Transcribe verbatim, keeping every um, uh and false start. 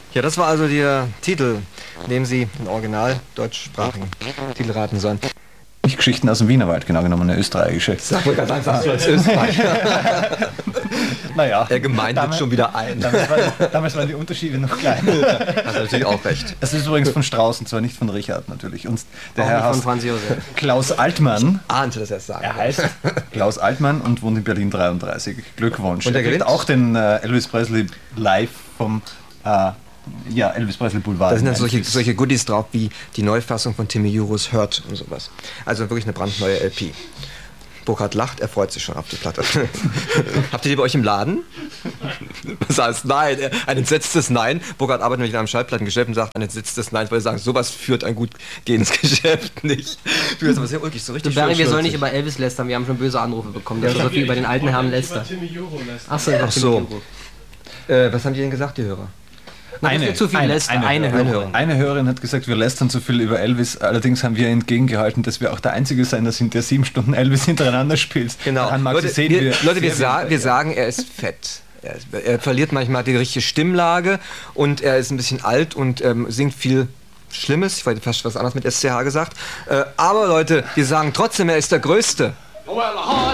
Ja, das war also der Titel, dem Sie den original deutschsprachigen Titel raten sollen. Nicht Geschichten aus dem Wienerwald, genau genommen, eine österreichische. Sag wohl ganz einfach so als Österreicher. Naja. Er gemeint wird schon wieder ein. Damals, war, damals waren die Unterschiede noch klein. Hast du natürlich auch recht. Das ist übrigens von Strauß, und zwar nicht von Richard natürlich. Und der Auch Herr nicht von heißt Franz Josef. Klaus Altmann. Ahnte, dass er es sagen. Er heißt Klaus Altmann und wohnt in Berlin dreiunddreißig. Glückwunsch. Und er er kriegt gewinnt? auch den äh, Elvis Presley live vom äh, ja, Elvis Presley Boulevard. Da sind dann solche, Memphis. solche Goodies drauf, wie die Neufassung von Timmy Jurus Hurt und sowas. Also wirklich eine brandneue L P. Burkhard lacht, er freut sich schon auf die Platte. Habt ihr die bei euch im Laden? Das heißt nein, ein entsetztes Nein. Burkhard arbeitet nämlich in einem Schallplattengeschäft und sagt ein entsetztes Nein, weil er sagen, sowas führt ein gut gehendes Geschäft nicht. Du bist aber sehr ulkig, so richtig So, Barry, wir sollen nicht schön über Elvis lästern, wir haben schon böse Anrufe bekommen. Der hat so viel über den alten Herrn lästert. Achso, Ach so. Äh, was haben die denn gesagt, die Hörer? Na, das wird zu viel lästern. Eine Hörerin. Hörerin. Eine Hörerin hat gesagt, wir lästern zu viel über Elvis. Allerdings haben wir entgegengehalten, dass wir auch der einzige Sender sind, der sieben Stunden Elvis hintereinander spielt. Genau. Daran mag Leute, sie sehen, wir, wir, Leute, wir, sehr sa wenig- wir sagen, er ist fett. Er, ist, er verliert manchmal die richtige Stimmlage und er ist ein bisschen alt und ähm, singt viel Schlimmes. Ich hätte fast was anderes mit S C H gesagt. Äh, aber Leute, wir sagen trotzdem, er ist der Größte.